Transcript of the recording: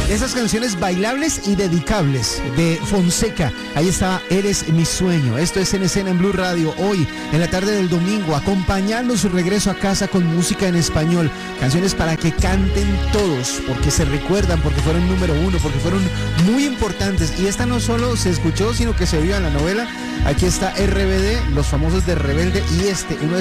Esas canciones bailables y dedicables de Fonseca. Ahí está, Eres mi sueño. Esto es En Escena en Blue Radio. Hoy, en la tarde del domingo, acompañando su regreso a casa con música en español. Canciones para que canten todos, porque se recuerdan, porque fueron número uno, porque fueron muy importantes. Y esta no solo se escuchó, sino que se vio en la novela. Aquí está RBD, los famosos de Rebelde, y uno de